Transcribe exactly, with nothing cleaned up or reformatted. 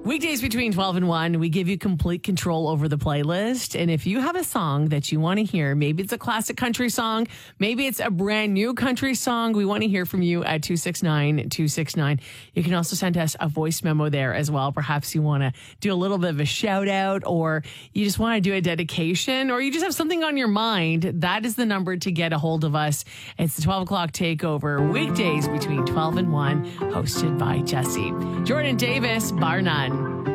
Weekdays between twelve and one, we give you complete control over the playlist. And if you have a song that you want to hear, maybe it's a classic country song, maybe it's a brand new country song, we want to hear from you at two six nine, two six nine. You can also send us a voice memo there as well. Perhaps you want to do a little bit of a shout out, or you just want to do a dedication, or you just have something on your mind. That is the number to get a hold of us. It's the twelve o'clock takeover, weekdays between twelve and one, hosted by Jesse. Jordan Davis, bar none.